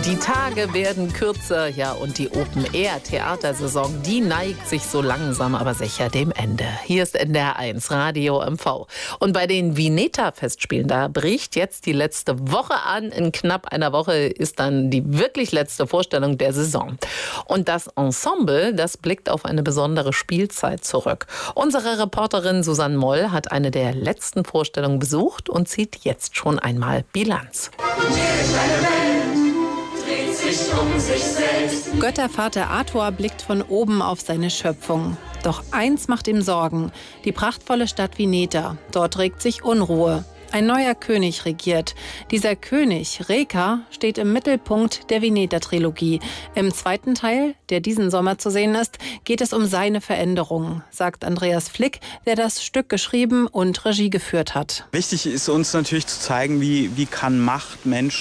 Die Tage werden kürzer, ja, und die Open-Air-Theatersaison, die neigt sich so langsam, aber sicher dem Ende. Hier ist NDR1 Radio MV. Und bei den Vineta-Festspielen, da bricht jetzt die letzte Woche an. In knapp einer Woche ist dann die wirklich letzte Vorstellung der Saison. Und das Ensemble, das blickt auf eine besondere Spielzeit zurück. Unsere Reporterin Susanne Moll hat eine der letzten Vorstellungen besucht und zieht jetzt schon einmal Bilanz. Göttervater Ator blickt von oben auf seine Schöpfung. Doch eins macht ihm Sorgen: die prachtvolle Stadt Vineta. Dort regt sich Unruhe. Ein neuer König regiert. Dieser König, Reka, steht im Mittelpunkt der Vineta-Trilogie. Im zweiten Teil, der diesen Sommer zu sehen ist, geht es um seine Veränderung, sagt Andreas Flick, der das Stück geschrieben und Regie geführt hat. Wichtig ist uns natürlich zu zeigen, wie kann Macht Menschen